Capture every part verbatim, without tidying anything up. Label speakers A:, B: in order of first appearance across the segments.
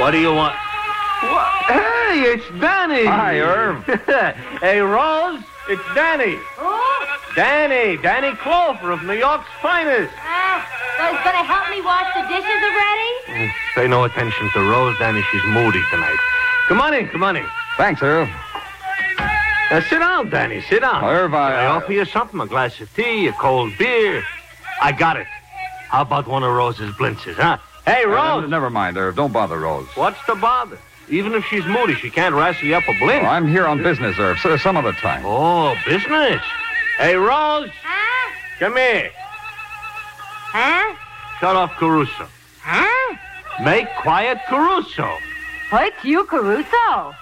A: What do you want? What? Hey, it's Danny.
B: Hi, Irv.
A: Hey, Rose, it's Danny.
C: Who?
A: Danny, Danny Clover of New York's finest.
C: Ah, so he's gonna help me wash the dishes already?
A: Mm, Pay no attention to Rose, Danny. She's moody tonight. Come on in, come on in.
B: Thanks, Irv.
A: Now, sit down, Danny, sit down.
B: Irv, I...
A: Can I offer you something? A glass of tea, a cold beer? I got it. How about one of Rose's blintzes, huh? Hey, Rose.
B: Uh, never mind, Irv. Don't bother Rose.
A: What's the bother? Even if she's moody, she can't wrestle you up a blintz.
B: Oh, I'm here on business, Irv. So, some other time.
A: Oh, business. Hey, Rose.
C: Huh?
A: Come here.
C: Huh?
A: Shut off Caruso.
C: Huh?
A: Make quiet Caruso.
C: What's you, Caruso?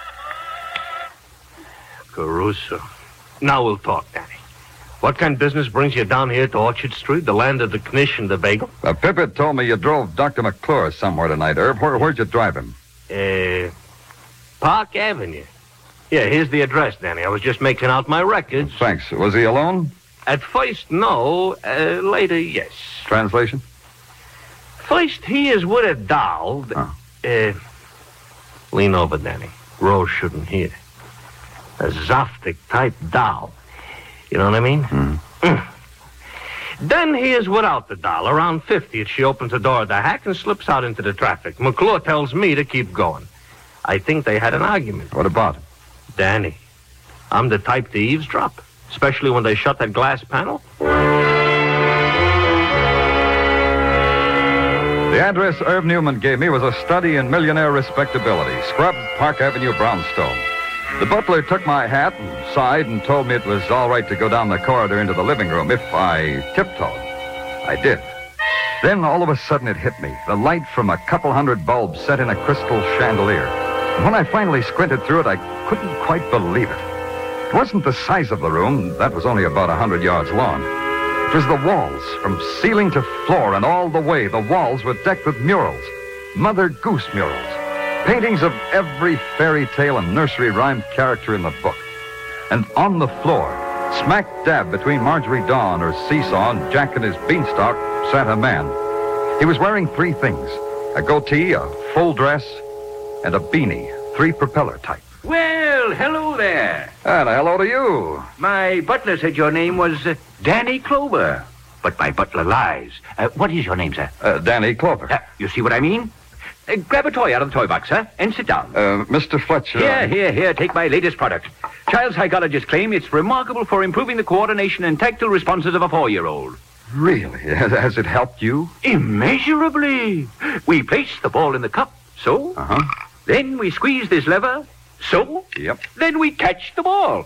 A: Caruso. Now we'll talk, Danny. What kind of business brings you down here to Orchard Street, the land of the knish and the bagel?
B: Uh, Pippet told me you drove Doctor McClure somewhere tonight, Irv. Where, where'd you drive him?
A: Uh, Park Avenue. Yeah, here's the address, Danny. I was just making out my records.
B: Thanks. Was he alone?
A: At first, no. Uh, later, yes.
B: Translation?
A: First, he is with a doll.
B: Oh.
A: Uh, lean over, Danny. Rose shouldn't hear. A Zoftic-type doll. You know what I mean?
B: Mm.
A: Then he is without the doll. Around fiftieth, she opens the door of the hack and slips out into the traffic. McClure tells me to keep going. I think they had an argument.
B: What about him?
A: Danny, I'm the type to eavesdrop, especially when they shut that glass panel.
B: The address Irv Newman gave me was a study in millionaire respectability. Scrub, Park Avenue, Brownstone. The butler took my hat and sighed and told me it was all right to go down the corridor into the living room if I tiptoed. I did. Then all of a sudden it hit me. The light from a couple hundred bulbs set in a crystal chandelier. And when I finally squinted through it, I couldn't quite believe it. It wasn't the size of the room. That was only about a hundred yards long. It was the walls, from ceiling to floor, and all the way the walls were decked with murals. Mother Goose murals. Paintings of every fairy tale and nursery rhyme character in the book. And on the floor, smack dab between Marjorie Dawn, her seesaw, and Jack and his beanstalk, sat a man. He was wearing three things. A goatee, a full dress, and a beanie. Three propeller type.
D: Well, hello there.
B: And a hello to you.
D: My butler said your name was uh, Danny Clover. But my butler lies. Uh, what is your name, sir?
B: Uh, Danny Clover.
D: Uh, you see what I mean? Uh, grab a toy out of the toy box, sir, and sit down.
B: Uh, Mister Fletcher.
D: Here, here, here, take my latest product. Child psychologists claim it's remarkable for improving the coordination and tactile responses of a four-year-old.
B: Really? Has, has it helped you?
D: Immeasurably. We place the ball in the cup, so.
B: Uh-huh.
D: Then we squeeze this lever, so.
B: Yep.
D: Then we catch the ball.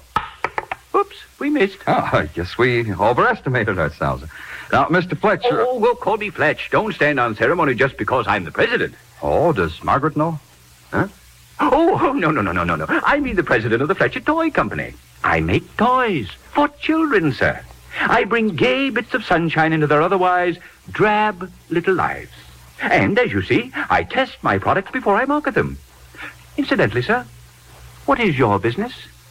D: Oops, we missed.
B: Oh, I guess we overestimated ourselves. Now, Mister Fletcher...
D: Oh, well, call me Fletch. Don't stand on ceremony just because I'm the president.
B: Oh, does Margaret know?
D: Huh? Oh, no, no, no, no, no, no. I mean the president of the Fletcher Toy Company. I make toys for children, sir. I bring gay bits of sunshine into their otherwise drab little lives. And, as you see, I test my products before I market them. Incidentally, sir, what is your business?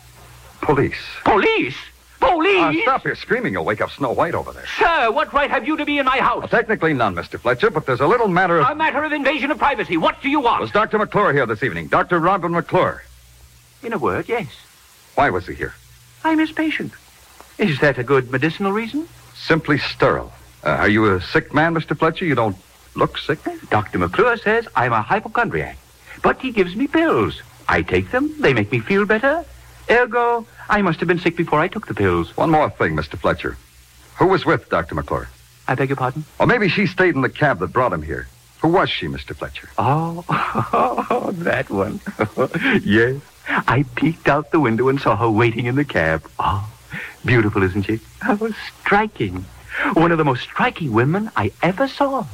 B: Police.
D: Police? Police?
B: Uh, stop your screaming. You'll wake up Snow White over there.
D: Sir, what right have you to be in my house?
B: Well, technically none, Mister Fletcher, but there's a little matter of...
D: A matter of invasion of privacy. What do you want?
B: Was Doctor McClure here this evening? Doctor Robin McClure.
D: In a word, yes.
B: Why was he here?
D: I'm his patient. Is that a good medicinal reason?
B: Simply sterile. Uh, are you a sick man, Mister Fletcher? You don't look sick?
D: Doctor McClure says I'm a hypochondriac, but he gives me pills. I take them. They make me feel better. Ergo, I must have been sick before I took the pills.
B: One more thing, Mister Fletcher. Who was with Doctor McClure?
D: I beg your pardon?
B: Or maybe she stayed in the cab that brought him here. Who was she, Mister Fletcher?
D: Oh, oh that one. Yes. I peeked out the window and saw her waiting in the cab. Oh, beautiful, isn't she? Oh, striking. One of the most striking women I ever saw.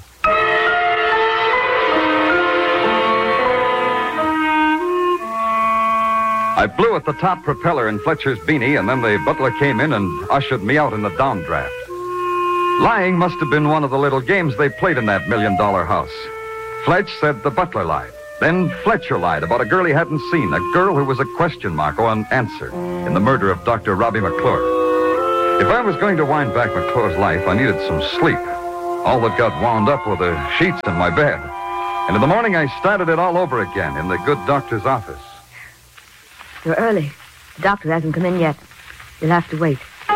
B: I blew at the top propeller in Fletcher's beanie, and then the butler came in and ushered me out in the downdraft. Lying must have been one of the little games they played in that million-dollar house. Fletch said the butler lied. Then Fletcher lied about a girl he hadn't seen, a girl who was a question mark or an answer in the murder of Doctor Robbie McClure. If I was going to wind back McClure's life, I needed some sleep. All that got wound up were the sheets in my bed. And in the morning, I started it all over again in the good doctor's office.
E: You're early. The doctor hasn't come in yet. You'll have to wait.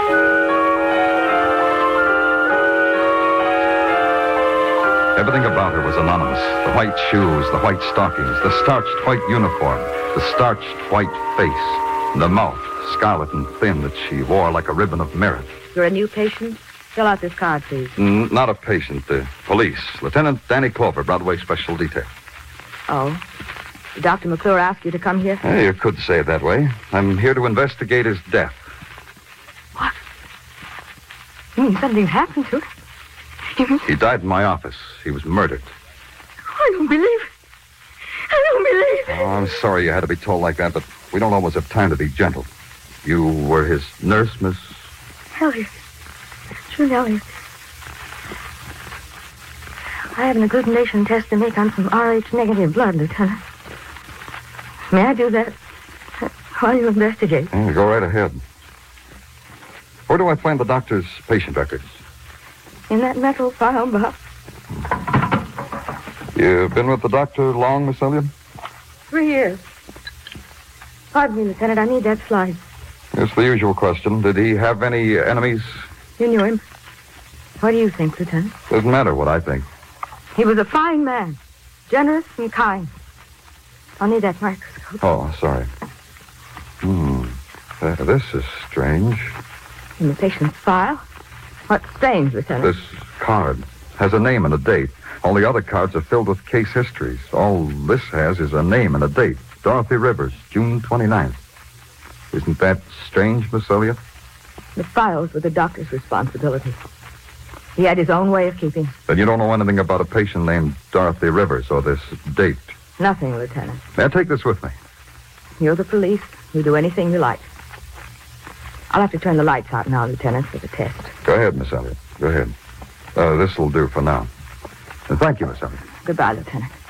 B: Everything about her was anonymous. The white shoes, the white stockings, the starched white uniform, the starched white face, and the mouth, scarlet and thin, that she wore like a ribbon of merit.
E: You're a new patient? Fill out this card, please.
B: N- not a patient, uh, police. Lieutenant Danny Clover, Broadway Special Detail.
E: Oh. Did Doctor McClure ask you to come here?
B: Eh, you could say it that way. I'm here to investigate his death.
E: What? You mean something's happened to him? You mean...
B: He died in my office. He was murdered.
E: I don't believe it. I don't believe it.
B: Oh, I'm sorry you had to be told like that, but we don't always have time to be gentle. You were his nurse, Miss...
E: Elliot. June Elliot. I have an agglutination test to make on some R H negative blood, Lieutenant. May I do that while you investigate?
B: Yeah, go right ahead. Where do I find the doctor's patient records?
E: In that metal file box.
B: You've been with the doctor long, Miss Elliott?
E: Three years. Pardon me, Lieutenant. I need that slide.
B: It's the usual question. Did he have any enemies?
E: You knew him. What do you think, Lieutenant?
B: Doesn't matter what I think.
E: He was a fine man. Generous and kind. I'll need that microscope.
B: Oh, sorry. Hmm. Uh, this is strange.
E: In the patient's file? What's strange, Lieutenant?
B: This card has a name and a date. All the other cards are filled with case histories. All this has is a name and a date. Dorothy Rivers, June twenty-ninth. Isn't that strange, Miss Elliott?
E: The files were the doctor's responsibility. He had his own way of keeping.
B: Then you don't know anything about a patient named Dorothy Rivers or this date.
E: Nothing, Lieutenant.
B: May I take this with me?
E: You're the police. You do anything you like. I'll have to turn the lights out now, Lieutenant, for the test.
B: Go ahead, Miss Elliott. Go ahead. Uh, this will do for now. And thank you, Miss Elliott.
E: Goodbye, Lieutenant.